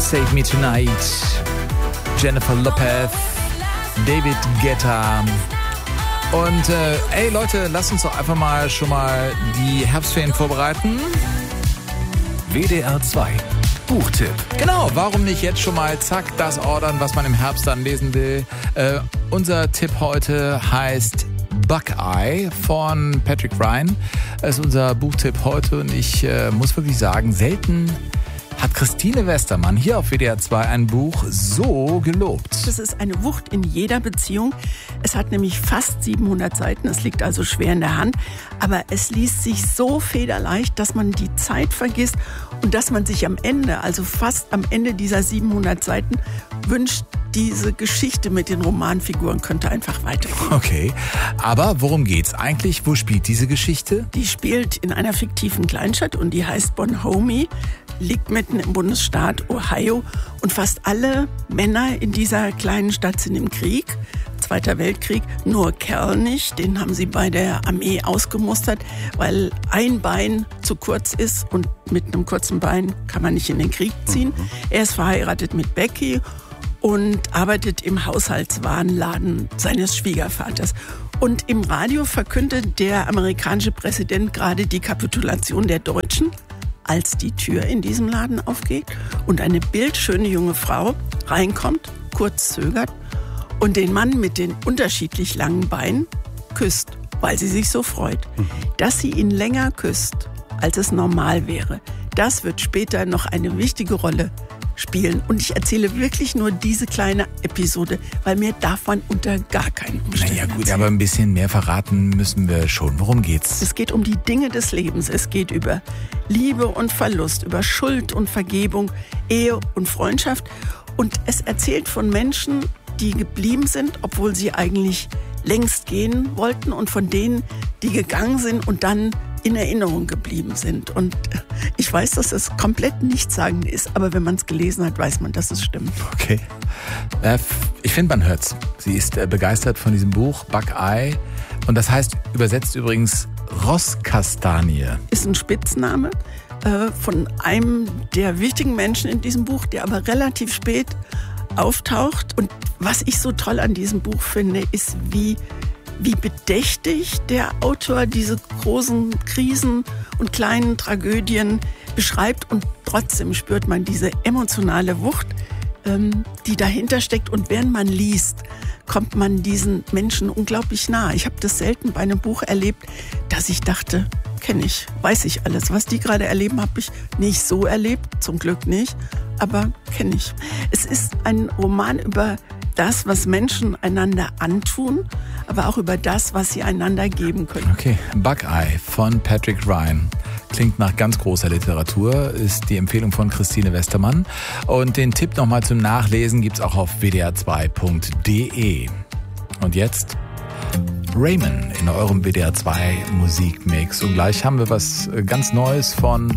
Save Me Tonight, Jennifer Lopez, David Guetta. Und ey Leute, lasst uns doch einfach mal schon mal die Herbstferien vorbereiten. WDR 2 Buchtipp. Genau, warum nicht jetzt schon mal zack das ordern, was man im Herbst dann lesen will. Unser Tipp heute heißt Buckeye von Patrick Ryan. Das ist unser Buchtipp heute und ich muss wirklich sagen, selten hat Christine Westermann hier auf WDR 2 ein Buch so gelobt. Das ist eine Wucht in jeder Beziehung. Es hat nämlich fast 700 Seiten, es liegt also schwer in der Hand, aber es liest sich so federleicht, dass man die Zeit vergisst und dass man sich am Ende, also fast am Ende dieser 700 Seiten, wünscht, diese Geschichte mit den Romanfiguren könnte einfach weitergehen. Okay, aber worum geht's eigentlich? Wo spielt diese Geschichte? Die spielt in einer fiktiven Kleinstadt und die heißt Bonhomie, liegt mitten im Bundesstaat Ohio und fast alle Männer in dieser kleinen Stadt sind im Krieg, Zweiter Weltkrieg, nur Kerl nicht, den haben sie bei der Armee ausgemustert, weil ein Bein zu kurz ist und mit einem kurzen Bein kann man nicht in den Krieg ziehen. Er ist verheiratet mit Becky und arbeitet im Haushaltswarenladen seines Schwiegervaters. Und im Radio verkündet der amerikanische Präsident gerade die Kapitulation der Deutschen, als die Tür in diesem Laden aufgeht und eine bildschöne junge Frau reinkommt, kurz zögert und den Mann mit den unterschiedlich langen Beinen küsst, weil sie sich so freut. Dass sie ihn länger küsst, als es normal wäre, das wird später noch eine wichtige Rolle spielen. Und ich erzähle wirklich nur diese kleine Episode, weil mir darf man unter gar keinen Umständen Naja gut, erzählen. aber ein bisschen mehr verraten müssen wir schon. Worum geht's? Es geht um die Dinge des Lebens. Es geht über Liebe und Verlust, über Schuld und Vergebung, Ehe und Freundschaft. Und es erzählt von Menschen, die geblieben sind, obwohl sie eigentlich längst gehen wollten, und von denen, die gegangen sind und dann in Erinnerung geblieben sind. Und ich weiß, dass das komplett nichtssagend ist, aber wenn man es gelesen hat, weiß man, dass es stimmt. Okay. Ich finde, man hört's. Sie ist begeistert von diesem Buch, Buckeye. Und das heißt übersetzt übrigens Rosskastanie. Ist ein Spitzname von einem der wichtigen Menschen in diesem Buch, der aber relativ spät auftaucht. Und was ich so toll an diesem Buch finde, ist, wie bedächtig der Autor diese großen Krisen und kleinen Tragödien beschreibt. Und trotzdem spürt man diese emotionale Wucht, die dahinter steckt. Und während man liest, kommt man diesen Menschen unglaublich nah. Ich habe das selten bei einem Buch erlebt, dass ich dachte, kenne ich, weiß ich alles. Was die gerade erleben, habe ich nicht so erlebt, zum Glück nicht, aber kenne ich. Es ist ein Roman über das, was Menschen einander antun, aber auch über das, was sie einander geben können. Okay, Buckeye von Patrick Ryan. Klingt nach ganz großer Literatur, ist die Empfehlung von Christine Westermann. Und den Tipp nochmal zum Nachlesen gibt's auch auf wdr2.de. Und jetzt Raymond in eurem WDR 2 Musikmix. Und gleich haben wir was ganz Neues von